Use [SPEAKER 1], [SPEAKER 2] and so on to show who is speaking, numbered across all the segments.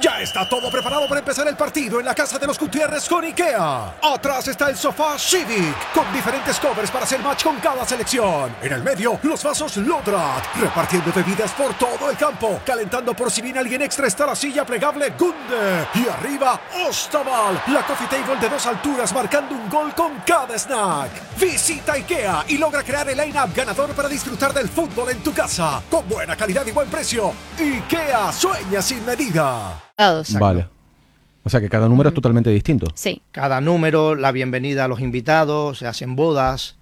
[SPEAKER 1] Ya está todo preparado para empezar el partido en la casa de los Gutiérrez con IKEA. Atrás está el sofá Civic, con diferentes covers para hacer match con cada selección. En el medio, los vasos Lodrat, repartiendo bebidas por todo el campo. Calentando por si viene alguien extra está la silla plegable Gunde. Y arriba, Ostaval, la coffee table de 2 alturas marcando un gol con cada snack. Visita IKEA y logra crear el line-up ganador para disfrutar del fútbol en tu casa. Con buena calidad y buen precio. IKEA sueña sin medida.
[SPEAKER 2] Vale. O sea que cada número es totalmente distinto.
[SPEAKER 3] Sí.
[SPEAKER 4] Cada número, la bienvenida a los invitados, se hacen bodas,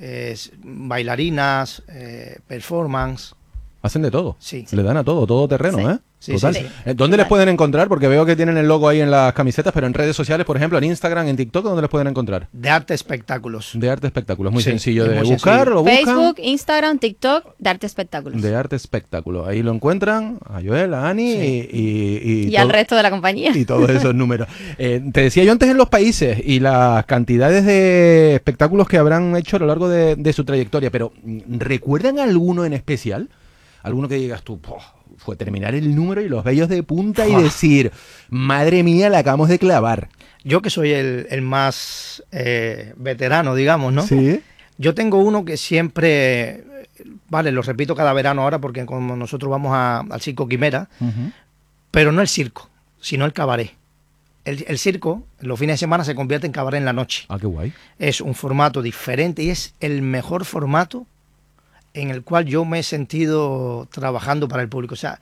[SPEAKER 4] bailarinas, performance.
[SPEAKER 2] Hacen de todo.
[SPEAKER 4] Sí.
[SPEAKER 2] Le dan a todo terreno,
[SPEAKER 3] Sí.
[SPEAKER 2] ¿eh?
[SPEAKER 4] Sí,
[SPEAKER 2] Total.
[SPEAKER 4] sí,
[SPEAKER 3] sí.
[SPEAKER 2] ¿Dónde les pueden encontrar? Porque veo que tienen el logo ahí en las camisetas, pero en redes sociales, por ejemplo, en Instagram, en TikTok, ¿dónde les pueden encontrar?
[SPEAKER 4] De arte espectáculos.
[SPEAKER 2] De Arte Espectáculos. Muy
[SPEAKER 4] Sí,
[SPEAKER 2] sencillo
[SPEAKER 4] es
[SPEAKER 2] de
[SPEAKER 4] muy
[SPEAKER 2] buscar,
[SPEAKER 4] sencillo.
[SPEAKER 2] lo buscan.
[SPEAKER 3] Facebook, Instagram, TikTok, de Arte Espectáculos.
[SPEAKER 2] De Arte Espectáculos. Ahí lo encuentran, a Joel, a Ani
[SPEAKER 4] Sí.
[SPEAKER 3] Y al resto de la compañía.
[SPEAKER 2] y todos esos números. Te decía yo antes en los países y las cantidades de espectáculos que habrán hecho a lo largo de su trayectoria, pero ¿recuerdan alguno en especial? Alguno que digas tú, fue terminar el número y los vellos de punta y decir, madre mía, la acabamos de clavar.
[SPEAKER 4] Yo que soy el más veterano, digamos, ¿no?
[SPEAKER 2] Sí.
[SPEAKER 4] Yo tengo uno que siempre, vale, lo repito cada verano ahora porque como nosotros vamos al Circo Quimera, pero no el circo, sino el cabaret. El circo, los fines de semana se convierte en cabaret en la noche.
[SPEAKER 2] Ah, qué guay.
[SPEAKER 4] Es un formato diferente y es el mejor formato en el cual yo me he sentido trabajando para el público. O sea,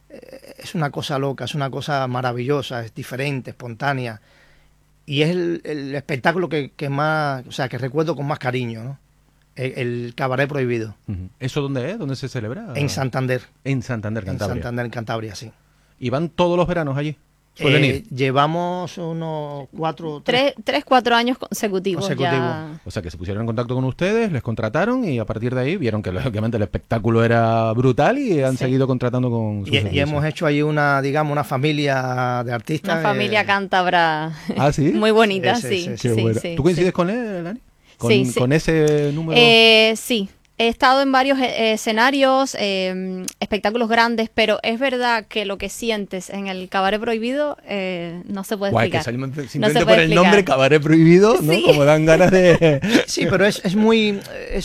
[SPEAKER 4] es una cosa loca, es una cosa maravillosa, es diferente, espontánea. Y es el espectáculo que más, o sea, que recuerdo con más cariño, ¿no? El Cabaret Prohibido.
[SPEAKER 2] ¿Eso dónde es? ¿Dónde se celebra?
[SPEAKER 4] En Santander.
[SPEAKER 2] En Santander, Cantabria.
[SPEAKER 4] En Santander, en Cantabria, sí.
[SPEAKER 2] ¿Y van todos los veranos allí? ¿Suelen ir?
[SPEAKER 4] Llevamos unos 4
[SPEAKER 3] 4 años consecutivos.
[SPEAKER 4] Consecutivos.
[SPEAKER 3] Ya.
[SPEAKER 2] O sea, que se pusieron en contacto con ustedes, les contrataron y a partir de ahí vieron que lógicamente el espectáculo era brutal y han seguido contratando con sus
[SPEAKER 4] y
[SPEAKER 2] servicios.
[SPEAKER 4] hemos hecho ahí una, digamos, una familia de artistas.
[SPEAKER 3] Una familia cántabra.
[SPEAKER 2] ¿Ah, sí?
[SPEAKER 3] Muy bonita,
[SPEAKER 4] Sí,
[SPEAKER 3] sí.
[SPEAKER 4] sí,
[SPEAKER 2] Qué
[SPEAKER 3] sí,
[SPEAKER 2] bueno.
[SPEAKER 3] sí,
[SPEAKER 2] ¿Tú coincides
[SPEAKER 3] sí.
[SPEAKER 2] con él, Ani?
[SPEAKER 3] Sí, sí.
[SPEAKER 2] ¿Con ese número?
[SPEAKER 3] Sí. He estado en varios escenarios, espectáculos grandes, pero es verdad que lo que sientes en el Cabaret Prohibido no se puede
[SPEAKER 2] Guay, que
[SPEAKER 3] explicar.
[SPEAKER 2] simplemente
[SPEAKER 3] puede
[SPEAKER 2] por el
[SPEAKER 3] explicar.
[SPEAKER 2] nombre Cabaret Prohibido, ¿no?
[SPEAKER 3] Sí.
[SPEAKER 2] Como dan ganas de...
[SPEAKER 4] Sí, pero es muy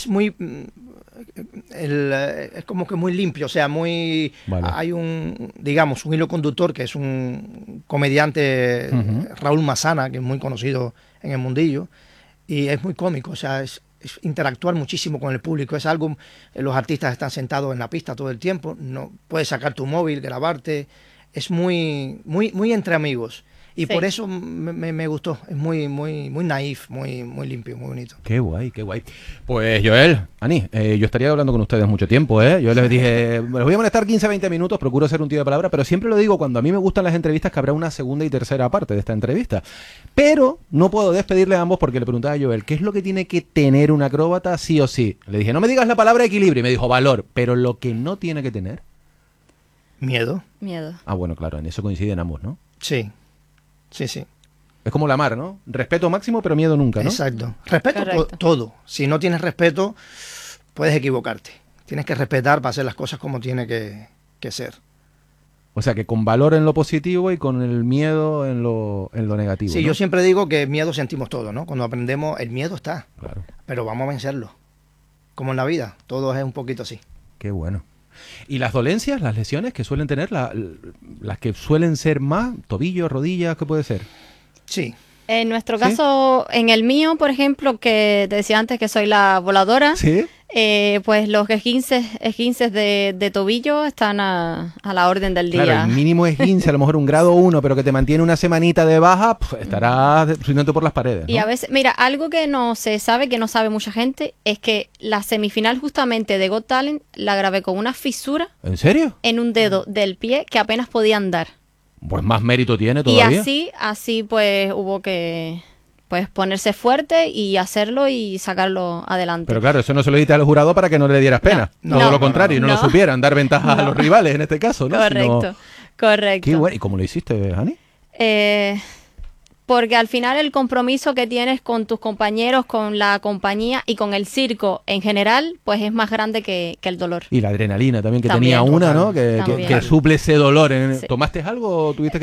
[SPEAKER 4] es como que muy limpio, o sea, muy
[SPEAKER 2] Vale.
[SPEAKER 4] hay un, digamos, un hilo conductor que es un comediante, Raúl Masana, que es muy conocido en el mundillo y es muy cómico, o sea, es interactuar muchísimo con el público, es algo, los artistas están sentados en la pista todo el tiempo, no puedes sacar tu móvil, grabarte, es muy entre amigos. Y
[SPEAKER 3] Sí.
[SPEAKER 4] por eso me gustó, es muy naif, muy limpio, muy bonito.
[SPEAKER 2] Qué guay, qué guay. Pues Joel, Ani, yo estaría hablando con ustedes mucho tiempo, ¿eh? Yo les dije, les voy a molestar 15, 20 minutos, procuro ser un tío de palabra, pero siempre lo digo, cuando a mí me gustan las entrevistas, que habrá una segunda y tercera parte de esta entrevista. Pero no puedo despedirle a ambos porque le preguntaba a Joel, ¿qué es lo que tiene que tener un acróbata sí o sí? Le dije, no me digas la palabra equilibrio, y me dijo valor, pero lo que no tiene que tener...
[SPEAKER 4] Miedo,
[SPEAKER 3] Miedo.
[SPEAKER 2] Ah, bueno, claro, en eso coinciden ambos, ¿no?
[SPEAKER 4] sí, sí, sí.
[SPEAKER 2] Es como la mar, ¿no? Respeto máximo, pero miedo nunca, ¿no?
[SPEAKER 4] Exacto. Respeto
[SPEAKER 3] Correcto.
[SPEAKER 4] todo. Si no tienes respeto, puedes equivocarte. Tienes que respetar para hacer las cosas como tiene que ser.
[SPEAKER 2] O sea, que con valor en lo positivo y con el miedo en lo negativo.
[SPEAKER 4] Sí,
[SPEAKER 2] ¿no?
[SPEAKER 4] yo siempre digo que miedo sentimos todos, ¿no? Cuando aprendemos, el miedo está,
[SPEAKER 2] Claro,
[SPEAKER 4] pero vamos a vencerlo. Como en la vida, todo es un poquito así.
[SPEAKER 2] qué bueno. ¿Y las dolencias, las lesiones que suelen tener, las que suelen ser más, tobillos, rodillas, qué puede ser?
[SPEAKER 4] Sí,
[SPEAKER 3] En nuestro
[SPEAKER 2] ¿Sí?
[SPEAKER 3] caso, en el mío, por ejemplo, que te decía antes que soy la voladora,
[SPEAKER 2] ¿Sí?
[SPEAKER 3] pues los esguinces de tobillo están a la orden del día.
[SPEAKER 2] Claro, el mínimo es 15, a lo mejor un grado 1, pero que te mantiene una semanita de baja, estarás subiendo por las paredes, ¿no?
[SPEAKER 3] Y a veces, mira, algo que no se sabe, que no sabe mucha gente, es que la semifinal justamente de Got Talent la grabé con una fisura
[SPEAKER 2] ¿En serio?
[SPEAKER 3] en un dedo del pie que apenas podía andar.
[SPEAKER 2] Pues más mérito tiene
[SPEAKER 3] Y
[SPEAKER 2] todavía.
[SPEAKER 3] así pues hubo que pues ponerse fuerte y hacerlo y sacarlo adelante.
[SPEAKER 2] Pero claro, eso no se lo diste al jurado para que no le dieras pena.
[SPEAKER 4] No,
[SPEAKER 2] Todo
[SPEAKER 4] no,
[SPEAKER 2] lo contrario, no, lo
[SPEAKER 3] no.
[SPEAKER 2] supieran, dar ventajas a
[SPEAKER 3] No.
[SPEAKER 2] los rivales en este caso, ¿no?
[SPEAKER 3] Correcto,
[SPEAKER 2] Sino-
[SPEAKER 3] correcto.
[SPEAKER 2] Qué bueno. ¿Y cómo lo hiciste, Ani?
[SPEAKER 3] Porque al final el compromiso que tienes con tus compañeros, con la compañía y con el circo en general, pues es más grande que el dolor.
[SPEAKER 2] Y la adrenalina también, que
[SPEAKER 3] También,
[SPEAKER 2] tenía una,
[SPEAKER 4] total.
[SPEAKER 2] ¿no? Que
[SPEAKER 3] También.
[SPEAKER 2] suple ese dolor.
[SPEAKER 3] Sí.
[SPEAKER 2] ¿Tomaste algo o tuviste que